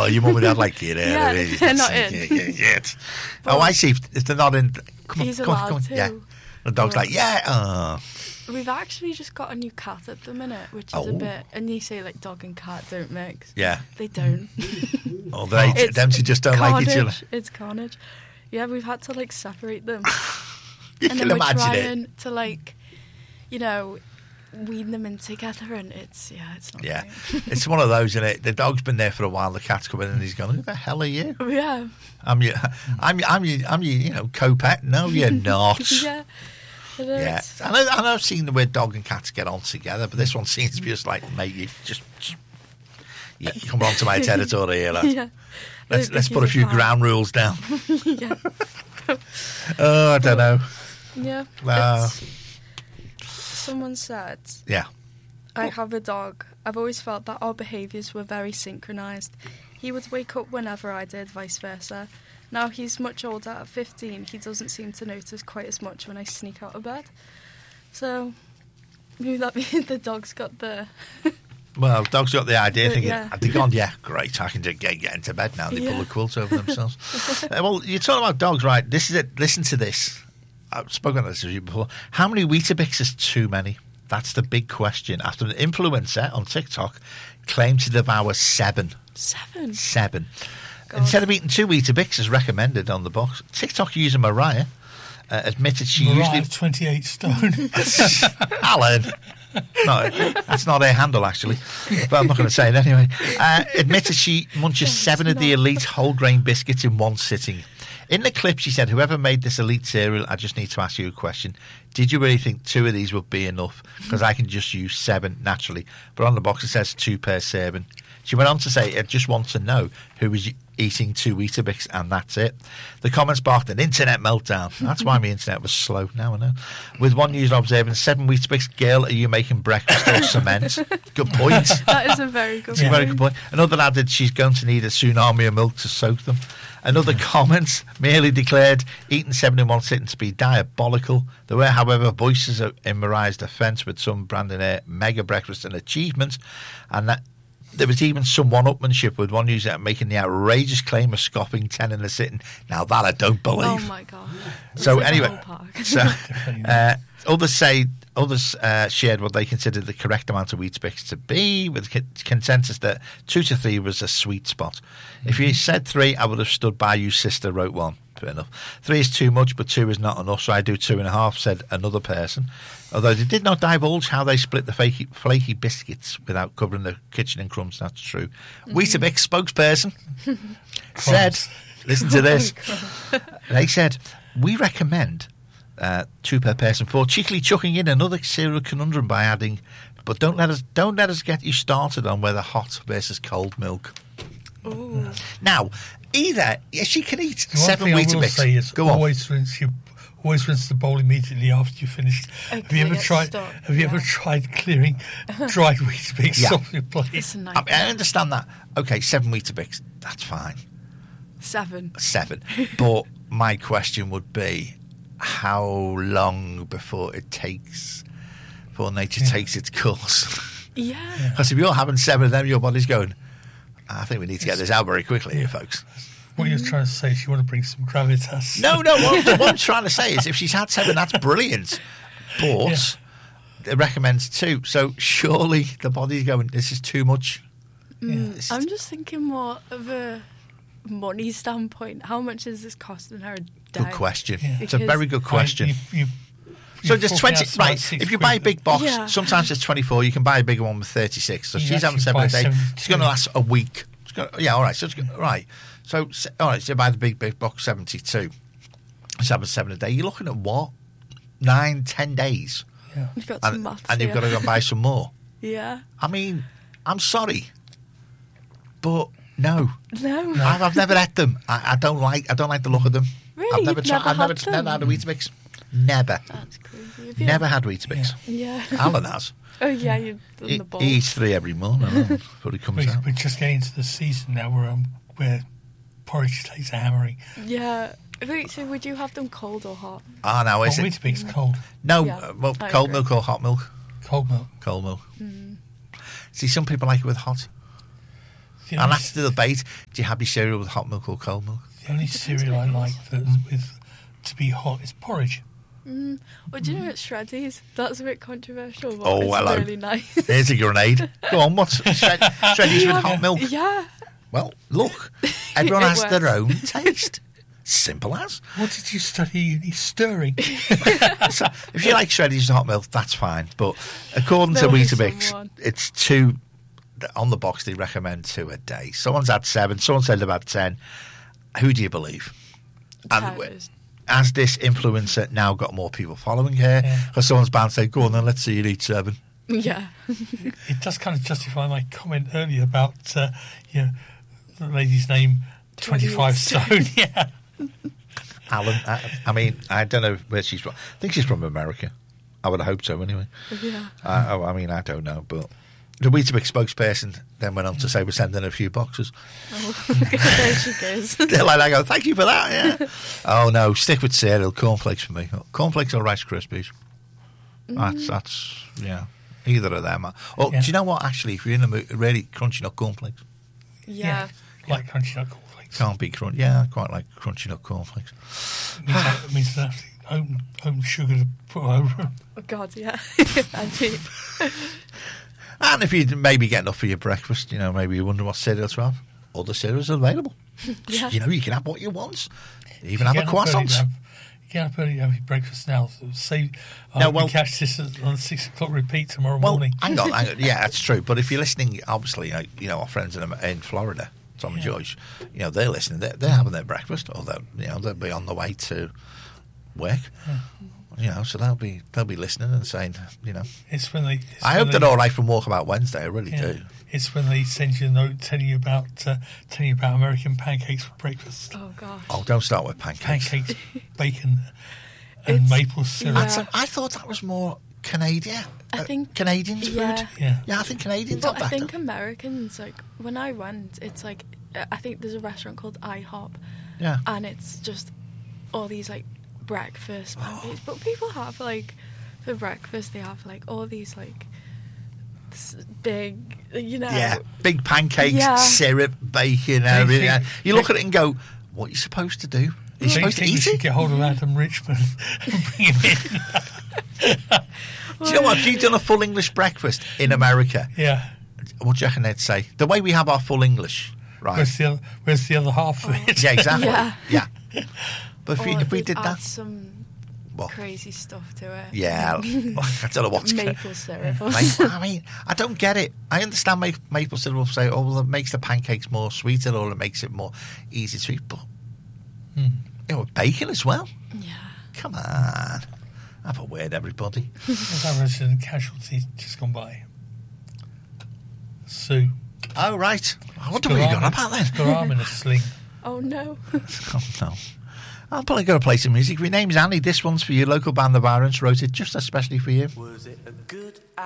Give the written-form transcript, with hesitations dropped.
your mum and dad like, get out Yeah, of here. they're not in. Yeah. Oh, I see. If they're not in, He's allowed to. Yeah. The dog's like, yeah. We've actually just got a new cat at the minute, which is a bit... And you say, like, dog and cat don't mix. Yeah. They don't. Oh, them two just don't like each other. It's carnage. Yeah, we've had to, like, separate them. You and can then we're imagine trying to, like, you know, wean them in together, and it's not great. It's one of those, isn't it? The dog's been there for a while, the cat's come in and he's gone, who the hell are you? Yeah. I'm your co-pet. No, you're not. Yeah. It is. Yeah, I know I've seen the way dog and cats get on together, but this one seems to be just like, mate, you come on to my territory here, lad. Yeah. Let's put a few ground rules down. Yeah. Oh, I don't know. Yeah. Someone said, yeah, I have a dog. I've always felt that our behaviours were very synchronised. He would wake up whenever I did, vice versa. Now he's much older, at 15, he doesn't seem to notice quite as much when I sneak out of bed. So, maybe that means the dog's got the... Well, dog's got the idea, thinking, yeah. they've gone, yeah, great, I can just get into bed now. They pull the quilt over themselves. Well, you're talking about dogs, right? This is it. Listen to this. I've spoken about this with you before. How many Weetabix is too many? That's the big question. After an influencer on TikTok claimed to devour 7. 7. God. Instead of eating 2 Weetabix as recommended on the box, TikTok user Mariah admitted she usually... 28 stone. Alan. No, that's not her handle, actually. But I'm not going to say it anyway. Admitted she munches 7 of the elite whole grain biscuits in one sitting. In the clip, she said, whoever made this elite cereal, I just need to ask you a question. Did you really think 2 of these would be enough? Because I can just use 7 naturally. But on the box, it says 2 per serving. She went on to say, I just want to know who was eating 2 Weetabix, and that's it. The comments sparked an internet meltdown. That's why my internet was slow. Now I know. With one user observing, 7 Weetabix, girl, are you making breakfast or cement? Good point. That is a very good point. A very good point. Another added she's going to need a tsunami of milk to soak them. Another comment merely declared eating 7 in one sitting to be diabolical. There were, however, voices in Mariah's defence, with some branding her mega breakfast an achievement, and that there was even some one-upmanship, with one user making the outrageous claim of scoffing 10 in a sitting. Now that I don't believe. Oh my God. So anyway, others shared what they considered the correct amount of Weetabix to be, with consensus that 2 to 3 was a sweet spot. If you said 3, I would have stood by you, sister, wrote one. Fair enough. 3 is too much, but 2 is not enough, so I do 2.5, said another person. Although they did not divulge how they split the flaky biscuits without covering the kitchen in crumbs. That's true. Weetabix spokesperson said, listen to this. They said, we recommend 2 per person for cheekily chucking in another cereal conundrum by adding, but don't let us get you started on whether hot versus cold milk. Ooh. Now, either she can eat 7 Weetabix. Go on. Always rinse the bowl immediately after you finish. Have you ever tried clearing dried Weetabix off your plate? I understand that. Okay, 7 Weetabix, that's fine. 7. But my question would be, how long before nature takes its course? Yeah. Because if you're having 7 of them, your body's going, I think we need to get this out very quickly here, folks. What you're trying to say is you want to bring some gravitas. No, what I'm trying to say is if she's had 7, that's brilliant. But it recommends 2. So surely the body's going, this is too much. I'm just thinking more of a money standpoint. How much is this costing her a day? Good question. Yeah. It's a very good question. So there's 20, right, if you buy a big box, sometimes it's 24, you can buy a bigger one with 36. So she's having 7 a day. It's going to last a week. All right. So you buy the big box, 72. It's having 7 a day. You're looking at what? 9, 10 days. Yeah. You've got some maths, and you've got to go buy some more. Yeah. I mean, I'm sorry, but no. No. I've never had them. I don't like the look of them. Really? I've never Never had a Weetabix. Never. That's crazy. Never had Weetabix. Yeah. Alan has. Oh yeah, you've done the ball. He eats 3 every morning before he comes out. We're just getting into the season now where porridge takes a hammering. Yeah. So would you have them cold or hot? Now is it? Weetabix cold. No, cold milk or hot milk? Cold milk. Cold milk. See, some people like it with hot. And that's the debate. Do you have your cereal with hot milk or cold milk? The only cereal I like to be hot is porridge. Well, do you know it's Shreddies? That's a bit controversial, but Oh, hello. it's really nice. There's a grenade. Go on, what's Shreddies with hot milk? Yeah. Well, look, everyone It has their works. own taste. Simple as. What did you study uni? Stirring. So, if you like Shreddies with hot milk, that's fine. But according to There was Weetabix, someone. it's 2 on the box. They recommend 2 a day. Someone's had 7. Someone said about 10. Who do you believe? And Towers. has this influencer now got more people following her? Because someone's bound to say, "Go on, then let's see you eat 7." Yeah. It does kind of justify my comment earlier about the lady's name, 25 stone. Yeah. Alan, I mean, I don't know where she's from. I think she's from America. I would hope so, anyway. Yeah. I mean, I don't know, but the Weetabix spokesperson then went on to say we're sending a few boxes. Oh, there she goes. They're like, I go, thank you for that. Yeah. Oh no, stick with cereal, cornflakes for me. Cornflakes or Rice Krispies. That's yeah. Either of them. Oh, Yeah. do you know what? Actually, if you're in the mood, really crunchy nut cornflakes. Yeah. Like crunchy nut cornflakes. Can't be crunchy. Yeah, I quite like crunchy nut cornflakes. It means they have to own sugar to put over them. Oh, God, yeah. I do. And if you maybe get enough for your breakfast, maybe you wonder what cereal to have. Other cereals are available. Yeah. You can have what you want. Even have a Get up croissant. early, Get up early to have your breakfast now. So say, catch this on the 6 o'clock repeat tomorrow morning. Hang on. Yeah, that's true. But if you're listening, obviously, our friends in Florida, Tom and George, they're listening. They're having their breakfast, or they'll be on the way to work. So they'll be listening and saying, It's when they. I hope they're all right from Walkabout Wednesday. I really do. It's when they send you a note telling you about American pancakes for breakfast. Oh, gosh. Oh, don't start with pancakes. Pancakes, bacon, and maple syrup. Yeah. I thought that was more Canadian. I think Canadians yeah. food. Yeah. Yeah, I think Canadians But are I better. think Americans, like, when I went, it's like, I think there's a restaurant called IHOP. Yeah. And it's just all these, like, breakfast pancakes. But people have, like, for breakfast, they have, like, all these, like, big, Yeah, big pancakes, Yeah. syrup, bacon, everything. You look at it and go, what are you supposed to do? Are you Do you supposed to think we eat should it? get hold of Adam Richmond and bring him in? Do you know what? If you've done a full English breakfast in America, Yeah. what do you reckon they'd say? The way we have our full English, right? Where's the other half of it? Yeah, exactly. Yeah. But Or if we they'd did add that, some what? crazy stuff to it. Yeah, I don't know what's Maple syrup. I mean, I don't get it. I understand maple syrup will say, oh, well, it makes the pancakes more sweeter or it makes it more easy to eat. But, bacon as well. Yeah. Come on. Have a word, everybody. There's our resident casualty just gone by. Sue. Oh, right. I wonder what you're going about then. Got her arm in a sling. Oh, no. Oh, no. I'm probably going to play some music. My name's Annie. This one's for you. Local band The Barons wrote it just especially for you. Was it a good